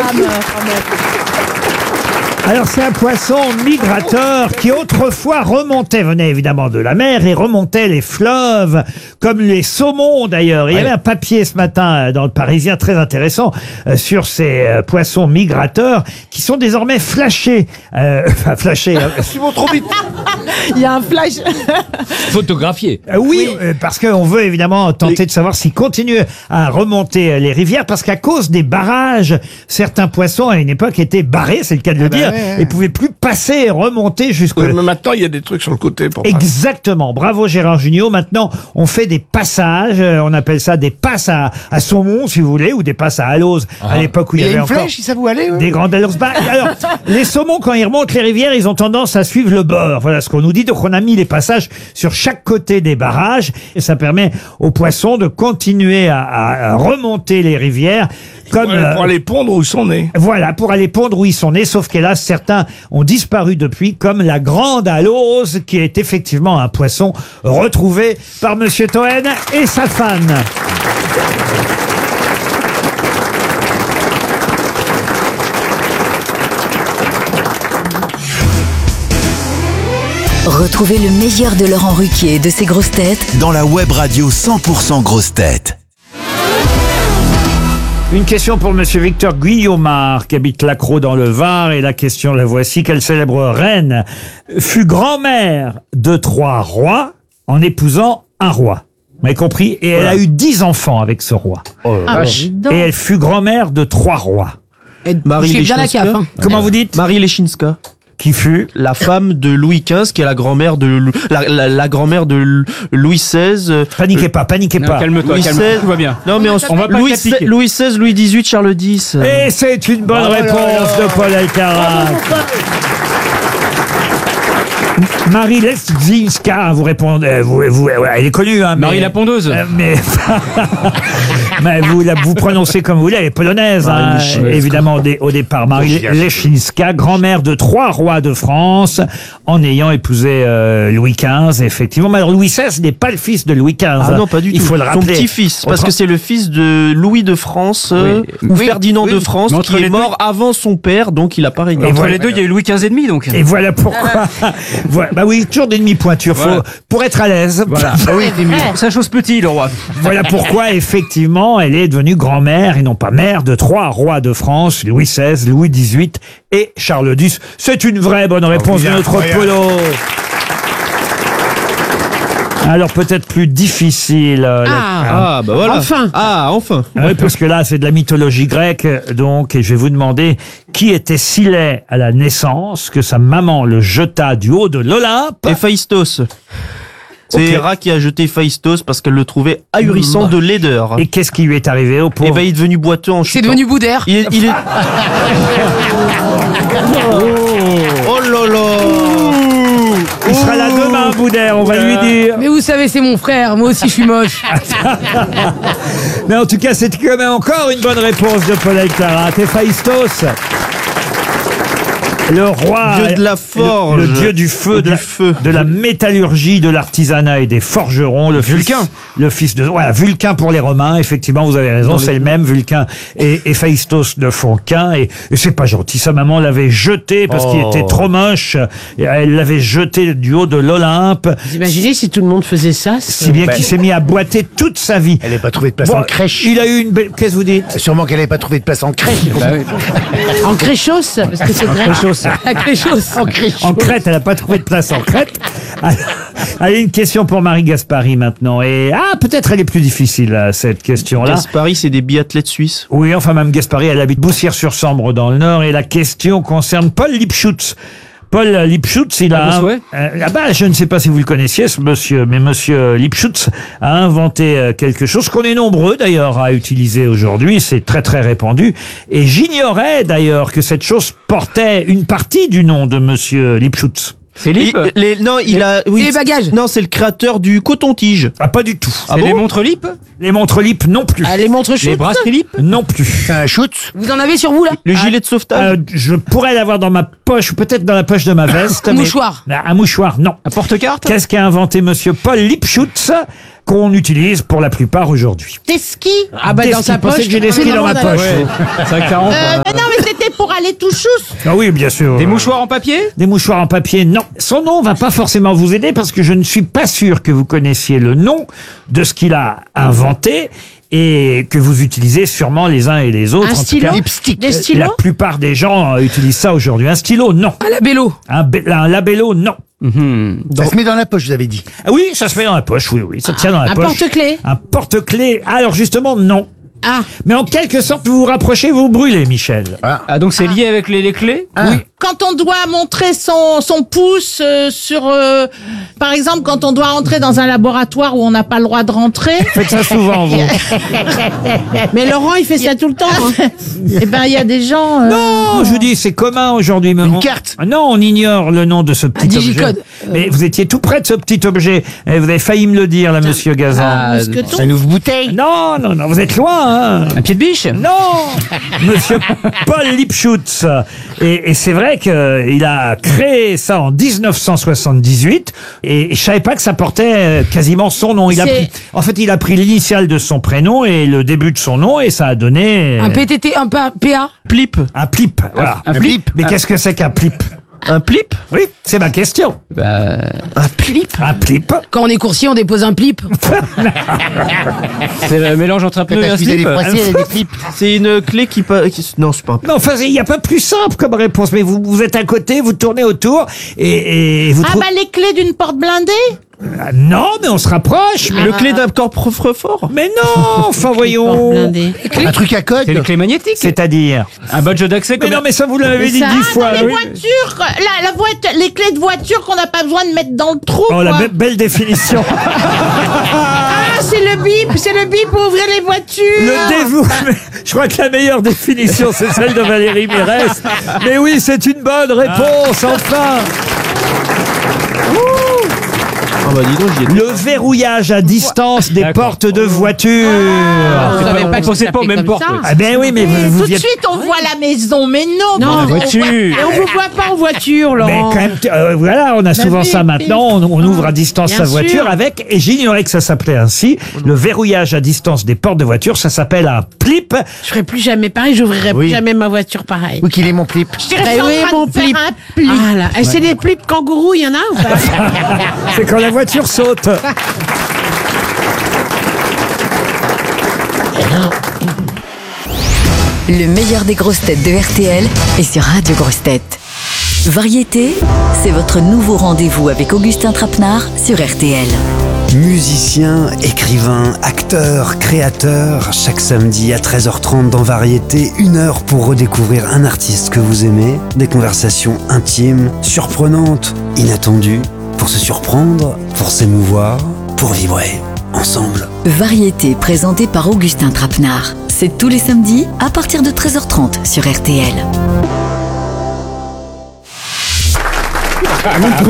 quand même. Alors c'est un poisson migrateur qui autrefois remontait, venait évidemment de la mer et remontait les fleuves, comme les saumons d'ailleurs. Il y avait un papier ce matin dans le Parisien très intéressant sur ces poissons migrateurs qui sont désormais flashés. Enfin flashés. Ils vont trop vite. Il y a un flash. Photographié. Oui, parce qu'on veut évidemment tenter de savoir s'ils continuent à remonter les rivières, parce qu'à cause des barrages, certains poissons à une époque étaient barrés, c'est le cas de le dire, et pouvaient plus passer et remonter jusqu'au... Oui, mais maintenant, il y a des trucs sur le côté pour Exactement. Bravo Gérard Jugnot. Maintenant, on fait des passages. On appelle ça des passes à saumon, si vous voulez, ou des passes à alose. À l'époque où il y avait encore flèche, ça vous allait des grandes aloses. Bah, alors, les saumons, quand ils remontent les rivières, ils ont tendance à suivre le bord. Voilà ce qu'on nous dit. Donc, on a mis les passages sur chaque côté des barrages. Et ça permet aux poissons de continuer à remonter les rivières. Comme, pour aller pondre où ils sont nés. Voilà, pour aller pondre où ils sont nés, sauf qu'hélas, certains ont disparu depuis, comme la grande alose, qui est effectivement un poisson retrouvé par Monsieur Toen et sa fan. Retrouvez le meilleur de Laurent Ruquier et de ses grosses têtes dans la web radio 100% grosses têtes. Une question pour Monsieur Victor Guillaumard, qui habite Lacros dans le Var, et la question, la voici. Quelle célèbre reine fut grand-mère de 3 rois en épousant un roi? Vous m'avez compris? Et elle a eu 10 enfants avec ce roi. Et elle fut grand-mère de 3 rois. Marie bien la cape. Comment vous dites? Marie Leschinska. Qui fut la femme de Louis XV, qui est la grand-mère de la grand-mère de Louis XVI. Paniquez pas, paniquez pas. Calme-toi, calme-toi, tout va bien. Non mais on va pas Louis critiquer. Louis XVI, Louis XVIII, Charles X. Et c'est une bonne réponse de Paul Alcarat. Marie Leschinska, vous répondez, elle est connue, hein. Marie la pondeuse. Mais vous prononcez comme vous voulez, elle est polonaise, hein, évidemment, au départ. Marie Leschinska, grand-mère de 3 rois de France, en ayant épousé Louis XV, effectivement. Mais alors, Louis XVI n'est pas le fils de Louis XV. Ah non, pas du tout. Il faut le rappeler. Son petit-fils, parce que c'est le fils de Louis de France, ou Ferdinand de France, qui est mort avant son père, donc il a pas régné. Entre les deux, il y a eu Louis XV et demi, donc. Et voilà pourquoi. Voilà. Bah oui, toujours des demi-pointures. Faut, pour être à l'aise. Voilà. Ça chose petit, le roi. Voilà pourquoi, effectivement, elle est devenue grand-mère et non pas mère de 3 rois de France, Louis XVI, Louis XVIII et Charles X. C'est une vraie bonne réponse de notre Polo. Alors peut-être plus difficile. Bah voilà. Enfin. Oui, parce que là, c'est de la mythologie grecque, donc, et je vais vous demander qui était si laid à la naissance que sa maman le jeta du haut de l'Olympe. Héphaïstos. C'est Héra qui a jeté Héphaïstos parce qu'elle le trouvait ahurissant de laideur. Et qu'est-ce qui lui est arrivé au pauvre? Et ben il est devenu boiteux en chutant. C'est devenu Boudère. Il est... Oh là là. Il sera là demain, Boudère, on va lui dire. Mais vous savez, c'est mon frère. Moi aussi, je suis moche. Mais en tout cas, c'est quand même encore une bonne réponse de Paul Alcarat. Héphaïstos, le roi, dieu de la forge, le dieu du feu, de la métallurgie, de l'artisanat et des forgerons, le fils de Vulcain pour les Romains. Effectivement, vous avez raison, c'est le même. Vulcain et Héphaïstos ne font qu'un, et c'est pas gentil. Sa maman l'avait jeté parce qu'il était trop moche. Et elle l'avait jeté du haut de l'Olympe. Vous imaginez si tout le monde faisait ça? Si bien qu'il s'est mis à boiter toute sa vie. Elle n'avait pas trouvé de place en crèche. Il a eu une belle... Qu'est-ce que vous dites? Sûrement qu'elle n'avait pas trouvé de place en crèche. En créchos, parce que c'est grec. En Crète, elle n'a pas trouvé de place en Crète. Allez, une question pour Marie Gaspari maintenant. Et peut-être elle est plus difficile, cette question-là. Gaspari, c'est des biathlètes suisses. Oui, enfin, Mme Gaspari, elle habite Boussières-sur-Sambre dans le Nord, et la question concerne Paul Lipschutz. Paul Lipschutz, il a... je ne sais pas si vous le connaissiez, ce monsieur, mais monsieur Lipschutz a inventé quelque chose qu'on est nombreux d'ailleurs à utiliser aujourd'hui, c'est très très répandu, et j'ignorais d'ailleurs que cette chose portait une partie du nom de monsieur Lipschutz. Philippe? Les bagages. Non, c'est le créateur du coton-tige. Ah, pas du tout. C'est les montres Lip? Les montres Lip, non plus. Les montres chutes. Les brasseries Lip? Non plus. C'est un shoot. Vous en avez sur vous, là? Le gilet de sauvetage. Je pourrais l'avoir dans ma poche, ou peut-être dans la poche de ma veste. Un mouchoir. Un mouchoir, non. Un porte-carte? Qu'est-ce qu'a inventé monsieur Paul Lipschutz? qu'on utilise pour la plupart aujourd'hui. Des skis. Ah bah Des dans skis. sa Pensez poche. que j'ai des skis dans ma poche. C'est vrai que ça rentre. Mais non, mais c'était pour aller tout chousse. Ah oui, bien sûr. Des mouchoirs en papier? Des mouchoirs en papier, non. Son nom va pas forcément vous aider parce que je ne suis pas sûr que vous connaissiez le nom de ce qu'il a inventé et que vous utilisez sûrement les uns et les autres. Un En tout stylo. cas, Des la stylos. plupart des gens utilisent ça aujourd'hui. Un stylo, non. À la bélo. Un labello, non. Ça se met dans la poche, vous avez dit. Ah oui, ça se met dans la poche, oui, ça tient dans la Un poche. porte-clés. Un porte-clés. Alors justement, non. Ah. Mais en quelque sorte, vous vous rapprochez, vous brûlez, Michel. Ah, donc c'est lié avec les clés? Oui. Quand on doit montrer son pouce sur, par exemple, quand on doit rentrer dans un laboratoire où on n'a pas le droit de rentrer. Faites ça souvent, vous. Mais Laurent, il fait ça tout le temps. Hein. Eh ben, il y a des gens. Non, je vous dis, c'est commun aujourd'hui. Une carte. Non, on ignore le nom de ce petit objet. digicode. Mais vous étiez tout près de ce petit objet. Et vous avez failli me le dire, là, monsieur Gazan. mousqueton. Un ouvre-bouteille. Non, non, non, vous êtes loin, hein. Un pied de biche? Non, monsieur Paul Lipschutz. Et c'est vrai qu'il a créé ça en 1978 et je savais pas que ça portait quasiment son nom. En fait, il a pris l'initiale de son prénom et le début de son nom et ça a donné Un PTT, un PA. Plip. un plip. Voilà. Un flip? Mais qu'est-ce que c'est qu'un plip? Un plip? Oui, c'est ma question. Bah, Un plip? Un plip. Quand on est coursier, on dépose un plip. c'est le mélange entre un pneu et un Excusez les slip. Français, elle a des flips. C'est une clé qui... Non, c'est pas un plip. Non, enfin, il n'y a pas plus simple comme réponse. Mais vous êtes à côté, vous tournez autour et vous Ah trouvez... bah les clés d'une porte blindée. Ah, non, mais on se rapproche. Le clé d'un coffre-fort? Mais non, enfin Porte voyons. blindée. Un truc à code. C'est les clés magnétiques. C'est-à-dire... Un badge d'accès Mais comme non, mais ça vous l'avez dit Ça, 10 fois. dans les oui. voitures, la voiture, les clés de voiture qu'on n'a pas besoin de mettre dans le trou. Oh, la quoi. belle définition. Ah, c'est le bip pour ouvrir les voitures. Le dévouement. Je crois que la meilleure définition, c'est celle de Valérie Mérès. Mais oui, c'est une bonne réponse, enfin. Ah bah dis donc, j'y ai... Le verrouillage à distance des D'accord. portes de voiture. Ah, C'est savais pas- pas que pensez ça pas aux s'appelait mêmes comme portes. ça. Ah ben oui, mais vous Tout de y êtes... suite, on voit la maison, mais non. Non, on voiture. voit- Et on vous voit pas en voiture, Mais Laurent. quand même, voilà, on a souvent oui, ça oui. maintenant. On ouvre à distance Bien sa voiture sûr. avec, et j'ignorais que ça s'appelait ainsi, le verrouillage à distance des portes de voiture. Ça s'appelle un plip. Je ferai plus jamais pareil, j'ouvrirai Oui. plus jamais ma voiture pareil. Où qu'il est mon plip. Je dirais Eh que oui, c'est en train mon de faire plip. un plip. Ah là. Et c'est des plips kangourous, il y en a ou pas? C'est quand la voiture saute. Le meilleur des grosses têtes de RTL est sur Radio Grosses Têtes. Variété, c'est votre nouveau rendez-vous avec Augustin Trapenard sur RTL. Musicien, écrivain, acteur, créateur, chaque samedi à 13h30 dans Variété, 1 heure pour redécouvrir un artiste que vous aimez, des conversations intimes, surprenantes, inattendues, pour se surprendre, pour s'émouvoir, pour vibrer ensemble. Variété présentée par Augustin Trapenard. C'est tous les samedis à partir de 13h30 sur RTL.